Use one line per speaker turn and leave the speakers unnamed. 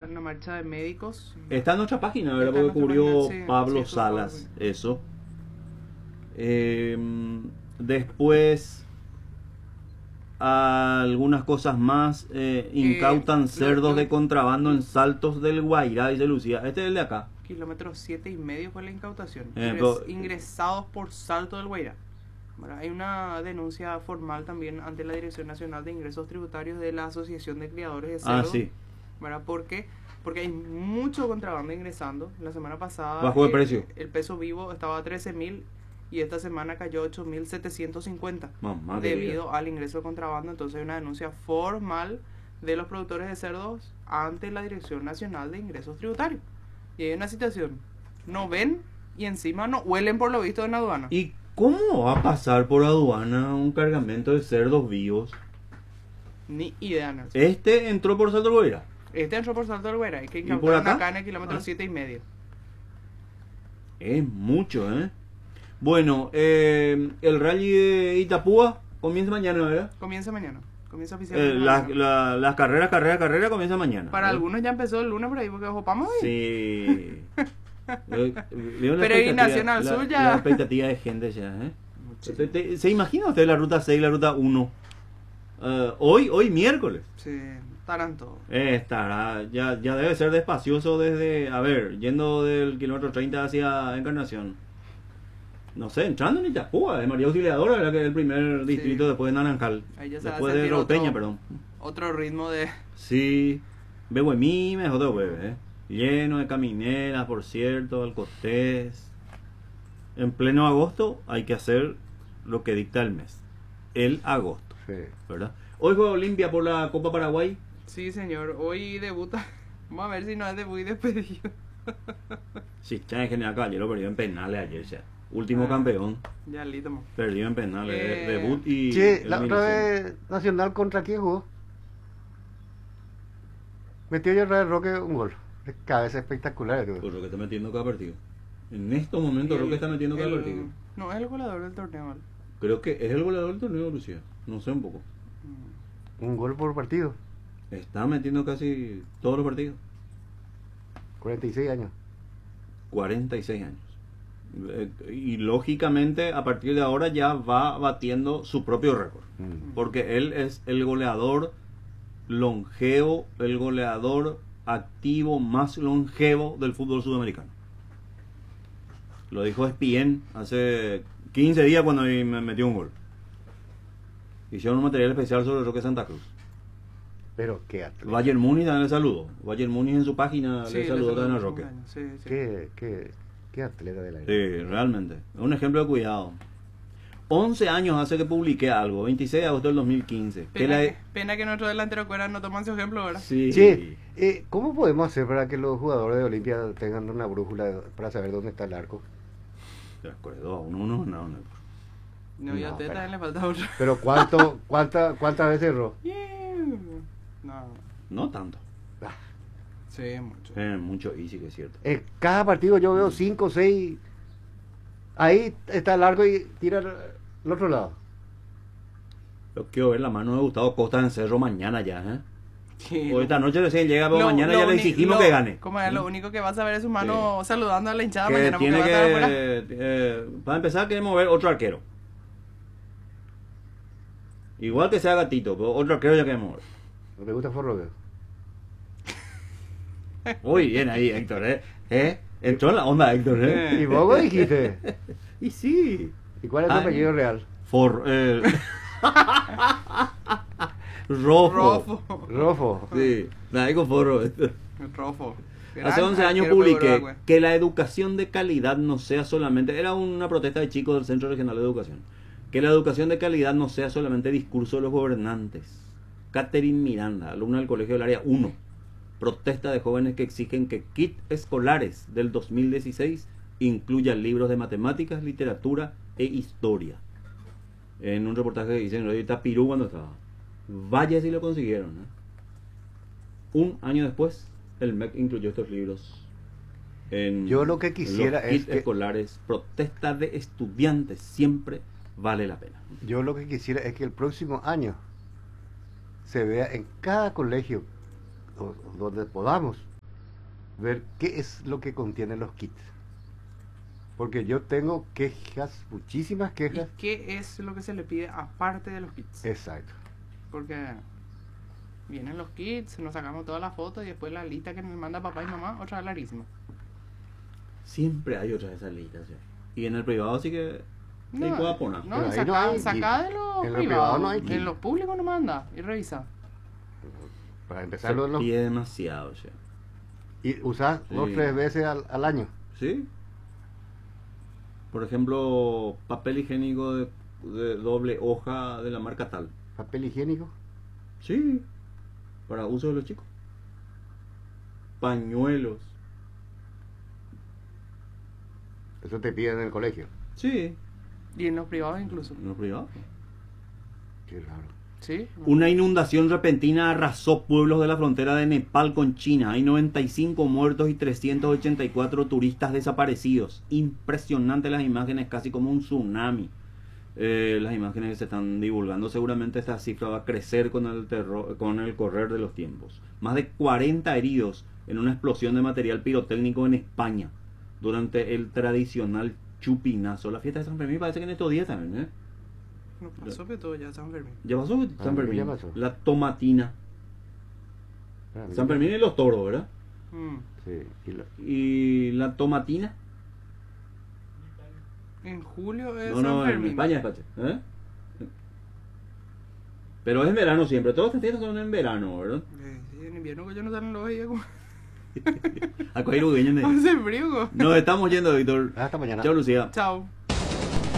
una marcha de médicos.
Está en nuestra página, ¿verdad?
Está en
Porque
nuestra
cubrió
página, sí,
Pablo
sí,
Salas,
Pablo.
eso. Después, algunas cosas más. Incautan cerdos de contrabando en Saltos del Guairá, dice Lucía. Este es el de acá.
Kilómetro 7,5 fue la incautación.
Pero-
Ingresados por Salto del Guairá. Bueno, hay una denuncia formal también ante la Dirección Nacional de Ingresos Tributarios de la Asociación de Criadores de Cerdos.
Sí.
¿Verdad? ¿Por qué? Porque hay mucho contrabando ingresando. La semana pasada
Bajó de precio.
el peso vivo estaba a 13.000 y esta semana cayó a 8.750
Mamá de
debido
vida.
al ingreso de contrabando. Entonces hay una denuncia formal de los productores de cerdos ante la Dirección Nacional de Ingresos Tributarios. Y hay una situación, no ven y encima no huelen por lo visto en aduana.
¿Y cómo va a pasar por aduana un cargamento de cerdos vivos?
Ni idea, Nelson.
Este entró por Salto del Guairá.
Este entró por Salto del Guairá, hay que
¿Y por
incautaron
acá?
acá en el kilómetro 7,5.
Es mucho, ¿eh? Bueno, el rally de Itapúa comienza mañana, ¿verdad?
Comienza mañana. Comienza oficialmente mañana.
Las carreras comienza mañana.
Para
¿verdad?
algunos ya empezó el lunes por ahí porque ocupamos hoy.
Sí. Veo la
Peregrinación
expectativa-
al sur
la
ya.
expectativa de gente ya, ¿eh?
Muchísimo.
¿Se imagina usted la ruta 6 y la ruta 1? Hoy miércoles.
Sí, estarán todos.
Estará, ya debe ser despacioso desde, a ver, yendo del kilómetro 30 hacia Encarnación. No sé, entrando en Itapúa, de María Auxiliadora, era que es el primer distrito después de Naranjal.
Ahí ya se va a
Después de
sentir
Roteña,
otro-
perdón.
Otro ritmo de...
Sí, Behuemime es otro hueve, ¿eh? Lleno de camineras, por cierto, Alcotés. En pleno agosto hay que hacer lo que dicta el mes. El agosto,
Sí.
¿verdad? Hoy juega Olimpia por la Copa Paraguay.
Sí, señor. Hoy debuta. Vamos a ver si no es debut y despedido.
Sí, está en General Caballero, perdió en penales ayer, ya. Último campeón,
Ya, listo. mo.
perdió en penales.
Eh,
Debut y
Che, la otra
eliminación.
vez Nacional contra quién jugó. Metió ya Israel Roque un gol. Cabeza espectacular. Tío.
Pues Roque está metiendo cada partido. En estos momentos Roque está metiendo cada partido.
No, es el goleador del torneo. ¿vale?
Creo que es el goleador del torneo, Lucía. No sé un poco.
Un gol por partido.
Está metiendo casi todos los partidos.
46 años.
46 años. Y lógicamente a partir de ahora ya va batiendo su propio récord. Porque él es el goleador longevo, el goleador activo más longevo del fútbol sudamericano. Lo dijo Espien hace 15 días cuando me metió un gol. Hicieron un material especial sobre Roque Santa Cruz.
Pero qué atleta.
Bayern Múnich también le saludó. Bayern Múnich en su página
Sí,
le saludó también a
hace
Roque.
un año. Sí, sí.
Qué atleta de la
Sí, realmente. Es un ejemplo de cuidado. 11 años hace que publiqué algo, 26 de agosto del 2015.
Pena que nuestro delantero Cuera no toman su ejemplo, ¿verdad?
Sí.
Che, ¿cómo podemos hacer para que los jugadores de Olimpia tengan una brújula para saber dónde está el arco?
De acuerdo, a uno.
No, y a
No,
usted
pero-
también le falta otro.
Pero ¿cuántas veces erró?
No,
No tanto.
Ah,
sí, mucho.
Mucho y sí que es cierto.
en cada partido yo veo 5 o 6. Ahí está el arco y tira al otro lado.
Yo quiero ver la mano de Gustavo Costa en Cerro mañana ya, ¿eh?
Sí,
O esta noche recién llega, pero
lo-
mañana
lo
ya le
uni-
exigimos
lo-
que gane.
¿Cómo es? Lo único que vas a ver es su mano saludando a la hinchada
Que
mañana porque
tiene
va a estar afuera.
para empezar, queremos ver otro arquero. Igual que sea Gatito, pero otro arquero ya queremos ver.
¿No te gusta Forro?
Muy bien ahí, Héctor, ¿eh? Entró en la onda, Héctor,
¿Y vos qué dijiste?
Y sí.
¿Y cuál es tu
Ay.
apellido real?
Rofo.
Rofo.
Sí, nada, con forro.
Rofo.
Hace 11 años
Arquero
publiqué
Uruguay.
que la educación de calidad no sea solamente, era una protesta de chicos del Centro Regional de Educación, que la educación de calidad no sea solamente discurso de los gobernantes. Catherine Miranda, alumna del Colegio del Área 1, protesta de jóvenes que exigen que kit escolares del 2016 incluyan libros de matemáticas, literatura e historia. En un reportaje que dicen en Tapirú cuando estaba. Vaya si lo consiguieron, ¿eh? Un año después, el MEC incluyó estos libros en
Yo lo que quisiera
los
es
kits
que-
escolares. Protesta de estudiantes siempre vale la pena.
Yo lo que quisiera es que el próximo año se vea en cada colegio donde podamos ver qué es lo que contienen los kits. Porque yo tengo quejas, muchísimas
¿Y
quejas.
qué es lo que se le pide aparte de los kits?
Exacto.
Porque vienen los kits, nos sacamos todas las fotos y después la lista que nos manda papá y mamá, otra vez larguísima.
Siempre hay otras de esas listas, ¿sí? Y en el privado sí que sí puedo poner.
No,
Pero ahí
saca,
no hay
saca
kit.
de los
En lo
privados,
privado no hay
en
kit.
los públicos no manda y revisa.
Para
Se
empezar,
pide demasiado, ¿sí?
y usás
Sí.
2-3 veces al año.
¿Sí? Por ejemplo, papel higiénico de doble hoja de la marca tal.
Papel higiénico.
Sí, para uso de los chicos. Pañuelos.
Eso te piden en el colegio.
Sí,
Y en los privados incluso.
en los privados.
Qué raro.
Sí.
Una inundación repentina arrasó pueblos de la frontera de Nepal con China. Hay 95 muertos y 384 turistas desaparecidos. Impresionante las imágenes, casi como un tsunami. Las imágenes que se están divulgando. Seguramente esta cifra va a crecer con el correr de los tiempos. Más de 40 heridos en una explosión de material pirotécnico en España durante el tradicional chupinazo. La fiesta de San Fermín parece que en estos días también, ¿eh?
No pasó que todo ya San Fermín.
¿Ya pasó San Fermín?
ya pasó.
La tomatina.
Ah,
San Fermín y los toros, ¿verdad?
Mm.
Sí.
Y la tomatina.
En julio es
No,
San
no, en
Fermín.
España es Pache, ¿eh? Pero es en verano siempre. Todas estas fiestas son en verano, ¿verdad?
Sí, en invierno que yo no salen los días como...
A coger un guiño de-
Hace frío.
Nos estamos yendo, Víctor.
Hasta mañana.
Chao, Lucía.
Chao.